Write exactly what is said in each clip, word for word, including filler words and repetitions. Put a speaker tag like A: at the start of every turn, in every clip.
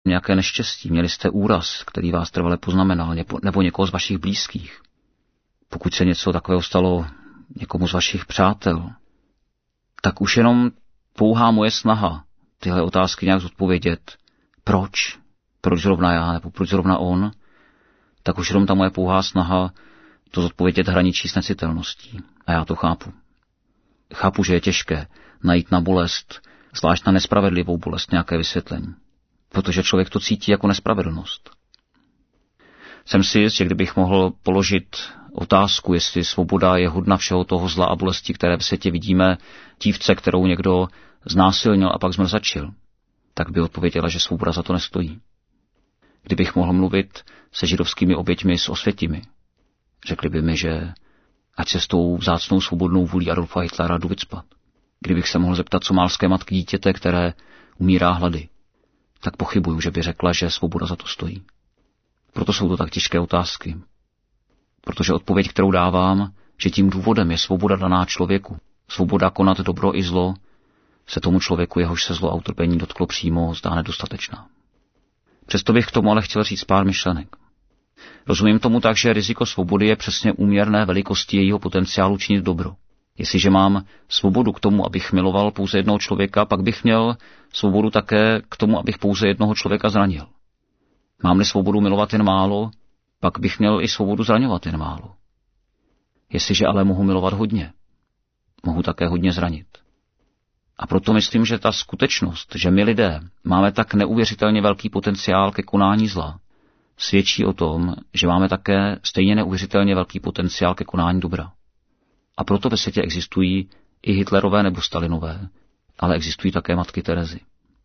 A: nějaké neštěstí, měli jste úraz, který vás trvale poznamenal, nebo někoho z vašich blízkých, pokud se něco takového stalo někomu z vašich přátel, tak už jenom pouhá moje snaha tyhle otázky nějak zodpovědět, proč, proč zrovna já, nebo proč zrovna on, tak už jenom ta moje pouhá snaha to zodpovědět hraničí s necitelností. A já to chápu. Chápu, že je těžké najít na bolest, zvlášť na nespravedlivou bolest, nějaké vysvětlení. Protože člověk to cítí jako nespravedlnost. Jsem si jist, že kdybych mohl položit otázku, jestli svoboda je hodna všeho toho zla a bolesti, které v světě vidíme, dívce, kterou někdo znásilnil a pak zmrzačil, tak by odpověděla, že svoboda za to nestojí. Kdybych mohl mluvit se židovskými oběťmi s Osvětimi, řekli by mi, že ať se s tou vzácnou svobodnou vůlí Adolfa Hitlera jdu vycpat. Kdybych se mohl zeptat somálské matky dítěte, které umírá hlady, tak pochybuju, že by řekla, že svoboda za to stojí. Proto jsou to tak těžké otázky. Protože odpověď, kterou dávám, že tím důvodem je svoboda daná člověku, svoboda konat dobro i zlo, se tomu člověku, jehož se zlo a utrpení dotklo přímo, zdá nedostatečná. Přesto bych k tomu ale chtěl říct pár myšlenek. Rozumím tomu tak, že riziko svobody je přesně úměrné velikosti jejího potenciálu činit dobro. Jestliže mám svobodu k tomu, abych miloval pouze jednoho člověka, pak bych měl svobodu také k tomu, abych pouze jednoho člověka zranil. Mám-li svobodu milovat jen málo, pak bych měl i svobodu zraňovat jen málo. Jestliže ale mohu milovat hodně, mohu také hodně zranit. A proto myslím, že ta skutečnost, že my lidé máme tak neuvěřitelně velký potenciál ke konání zla, svědčí o tom, že máme také stejně neuvěřitelně velký potenciál ke konání dobra. A proto ve světě existují i Hitlerové nebo Stalinové, ale existují také matky Terezy.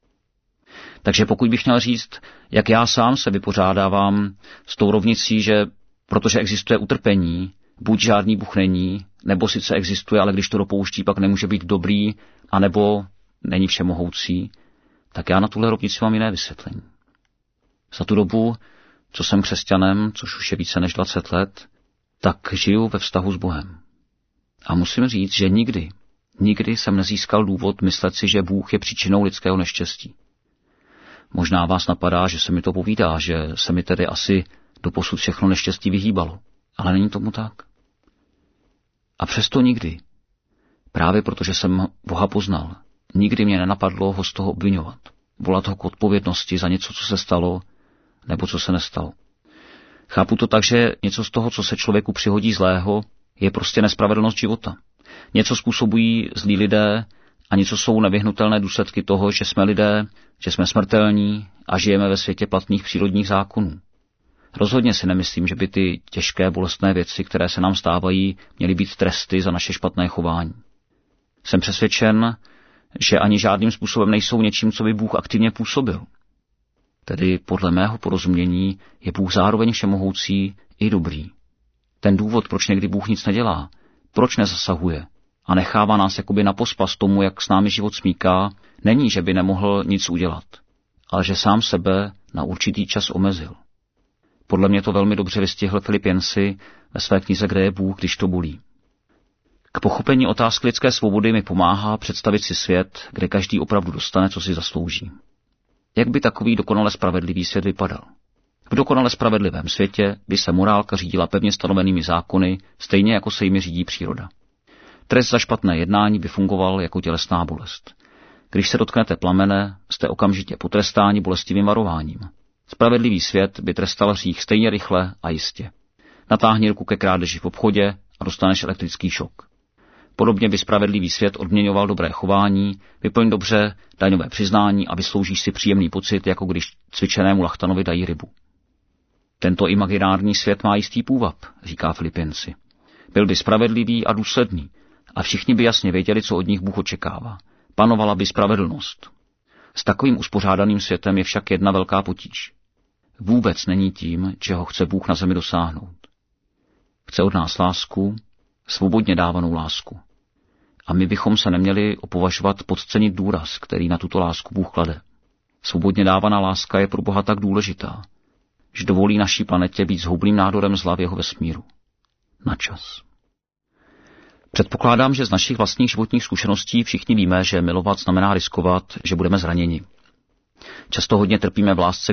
A: Takže pokud bych měl říct, jak já sám se vypořádávám s tou rovnicí, že protože existuje utrpení, buď žádný Bůh není, nebo sice existuje, ale když to dopouští, pak nemůže být dobrý, anebo není všemohoucí, tak já na tuhle rovnici mám jiné vysvětlení. Za tu dobu, co jsem křesťanem, což už je více než dvacet let, tak žiju ve vztahu s Bohem. A musím říct, že nikdy, nikdy jsem nezískal důvod myslet si, že Bůh je příčinou lidského neštěstí. Možná vás napadá, že se mi to povídá, že se mi tedy asi doposud všechno neštěstí vyhýbalo. Ale není tomu tak. A přesto nikdy, právě protože jsem Boha poznal, nikdy mě nenapadlo ho z toho obvinovat, volat ho k odpovědnosti za něco, co se stalo, nebo co se nestalo. Chápu to tak, že něco z toho, co se člověku přihodí zlého, je prostě nespravedlnost života. Něco způsobují zlí lidé a něco jsou nevyhnutelné důsledky toho, že jsme lidé, že jsme smrtelní a žijeme ve světě platných přírodních zákonů. Rozhodně si nemyslím, že by ty těžké bolestné věci, které se nám stávají, měly být tresty za naše špatné chování. Jsem přesvědčen, že ani žádným způsobem nejsou něčím, co by Bůh aktivně působil. Tedy podle mého porozumění je Bůh zároveň všemohoucí i dobrý. Ten důvod, proč někdy Bůh nic nedělá, proč nezasahuje a nechává nás jakoby na pospas tomu, jak s námi život smíká, není, že by nemohl nic udělat, ale že sám sebe na určitý čas omezil. Podle mě to velmi dobře vystihl Filipenci ve své knize Kde je Bůh, když to bolí. K pochopení otázky lidské svobody mi pomáhá představit si svět, kde každý opravdu dostane, co si zaslouží. Jak by takový dokonale spravedlivý svět vypadal? V dokonale spravedlivém světě by se morálka řídila pevně stanovenými zákony, stejně jako se jimi řídí příroda. Trest za špatné jednání by fungoval jako tělesná bolest. Když se dotknete plamene, jste okamžitě potrestáni bolestivým varováním. Spravedlivý svět by trestal hřích stejně rychle a jistě. Natáhni ruku ke krádeži v obchodě a dostaneš elektrický šok. Podobně by spravedlivý svět odměňoval dobré chování, vyplň dobře daňové přiznání a vysloužíš si příjemný pocit, jako když cvičenému lachtanovi dají rybu. Tento imaginární svět má jistý půvab, říká Filipenci. Byl by spravedlivý a důsledný a všichni by jasně věděli, co od nich Bůh očekává. Panovala by spravedlnost. S takovým uspořádaným světem je však jedna velká potíž. Vůbec není tím, čeho chce Bůh na zemi dosáhnout. Chce od nás lásku, svobodně dávanou lásku. A my bychom se neměli opovažovat podcenit důraz, který na tuto lásku Bůh klade. Svobodně dávaná láska je pro Boha tak důležitá, že dovolí naší planetě být zhoubným nádorem zla v jeho vesmíru. Na čas. Předpokládám, že z našich vlastních životních zkušeností všichni víme, že milovat znamená riskovat, že budeme zraněni. Často hodně trpíme v lásce